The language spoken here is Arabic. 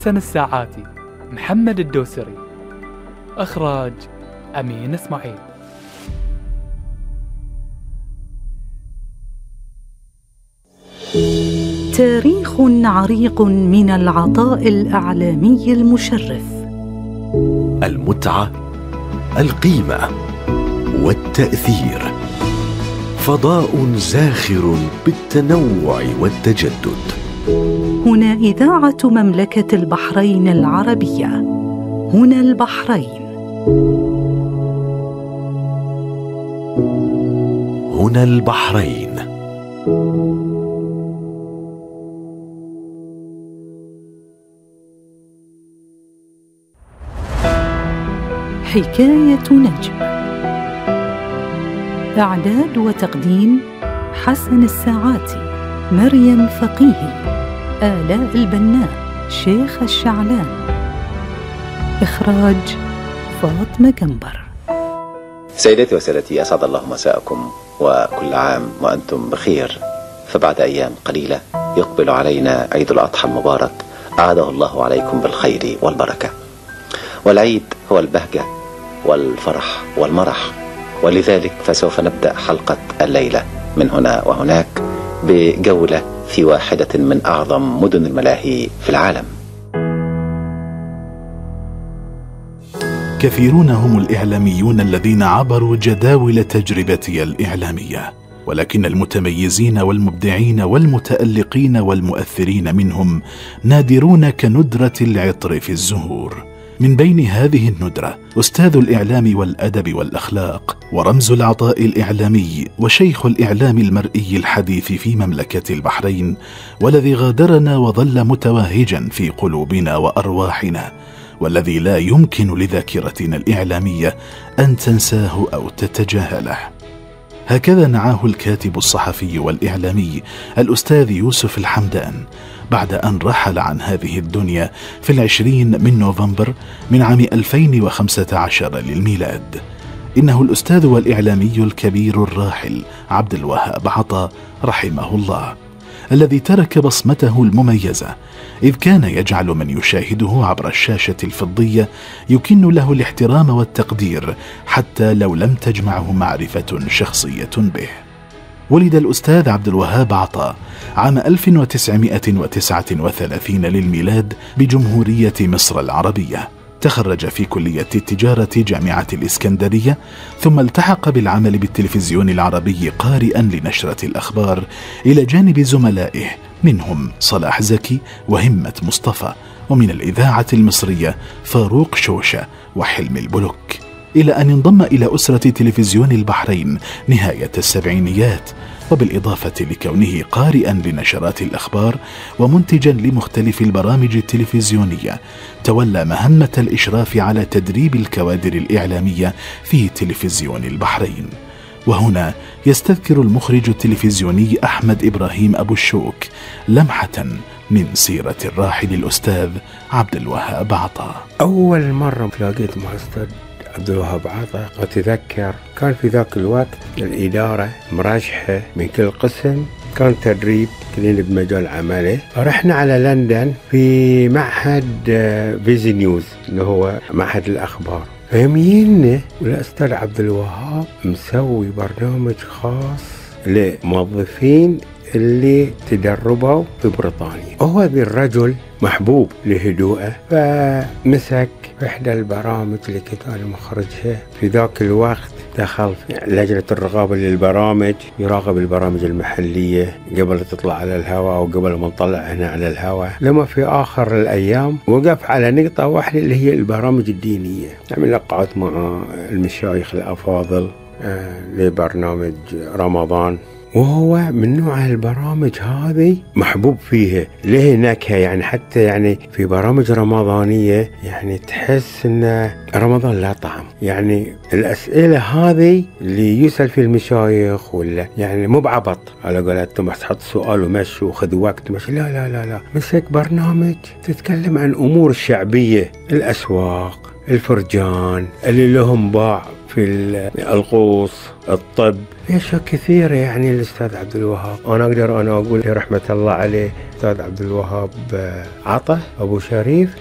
حسن الساعاتي، محمد الدوسري. إخراج أمين إسماعيل. تاريخ عريق من العطاء الإعلامي المشرف. المتعة، القيمة والتأثير. فضاء زاخر بالتنوع والتجدد. هنا إذاعة مملكة البحرين العربية. هنا البحرين. هنا البحرين. حكاية نجم. إعداد وتقديم حسن الساعاتي، مريم فقيهي، آلاء البناء، شيخ الشعلان. إخراج فاطمة جنبر. سيداتي وسادتي، أسعد الله مساءكم وكل عام وأنتم بخير. فبعد أيام قليلة يقبل علينا عيد الأضحى المبارك، أعاده الله عليكم بالخير والبركة. والعيد هو البهجة والفرح والمرح، ولذلك فسوف نبدأ حلقة الليلة من هنا وهناك بجولة في واحدة من أعظم مدن الملاهي في العالم. كثيرون هم الإعلاميون الذين عبروا جداول تجربتي الإعلامية، ولكن المتميزين والمبدعين والمتألقين والمؤثرين منهم نادرون كندرة العطر في الزهور. من بين هذه الندرة أستاذ الإعلام والأدب والأخلاق، ورمز العطاء الإعلامي، وشيخ الإعلام المرئي الحديث في مملكة البحرين، والذي غادرنا وظل متوهجا في قلوبنا وأرواحنا، والذي لا يمكن لذاكرتنا الإعلامية أن تنساه أو تتجاهله. هكذا نعاه الكاتب الصحفي والإعلامي الأستاذ يوسف الحمدان بعد أن رحل عن هذه الدنيا في 20 من نوفمبر من عام 2015 للميلاد. إنه الأستاذ والإعلامي الكبير الراحل عبد الوهاب عطا رحمه الله، الذي ترك بصمته المميزة، إذ كان يجعل من يشاهده عبر الشاشة الفضية يكن له الاحترام والتقدير حتى لو لم تجمعه معرفة شخصية به. ولد الأستاذ عبد الوهاب عطا عام 1939 للميلاد بجمهورية مصر العربية. تخرج في كلية التجارة جامعة الإسكندرية، ثم التحق بالعمل بالتلفزيون العربي قارئا لنشرة الأخبار إلى جانب زملائه منهم صلاح زكي وهمة مصطفى، ومن الإذاعة المصرية فاروق شوشة وحلم البلوك، إلى أن انضم إلى أسرة تلفزيون البحرين نهاية السبعينيات، وبالإضافة لكونه قارئا لنشرات الأخبار ومنتجا لمختلف البرامج التلفزيونية، تولى مهمة الإشراف على تدريب الكوادر الإعلامية في تلفزيون البحرين. وهنا يستذكر المخرج التلفزيوني أحمد إبراهيم أبو الشوك لمحة من سيرة الراحل الأستاذ عبد الوهاب عطا. أول مرة تلاقيت مع أستاذ عبد الوهاب عطا أتذكر كان في ذاك الوقت الإدارة مرشحة من كل قسم، كان تدريب كلنا بمجال عمله. رحنا على لندن في معهد فيزي نيوز اللي هو معهد الأخبار، فيمينا والأستاذ عبد الوهاب مسوي برنامج خاص لموظفين اللي تدربوا في بريطانيا. هو ذي الرجل محبوب لهدوءه، فمسك إحدى البرامج اللي كان مخرجها في ذاك الوقت، دخل في لجنة الرقابة للبرامج، يراقب البرامج المحلية قبل تطلع على الهواء وقبل ما نطلع هنا على الهواء. لما في آخر الأيام وقف على نقطة واحدة اللي هي البرامج الدينية، عمل لقاءات مع المشايخ الأفاضل لبرنامج رمضان، وهو من نوع البرامج هذه محبوب فيها، له نكهة يعني، حتى يعني في برامج رمضانية يعني تحس ان رمضان لا طعم. يعني الأسئلة هذه اللي يسأل في المشايخ ولا يعني مو بعبط على قولتهم تحط سؤال ومشي وخذ وقت مشي، لا لا لا لا، مسك برنامج تتكلم عن أمور الشعبية، الأسواق، الفرجان اللي لهم باع في القوص، الطب، في أشياء كثيرة. يعني الأستاذ عبد الوهاب أنا أقدر أقول رحمة الله عليه الأستاذ عبد الوهاب عطا أبو شريف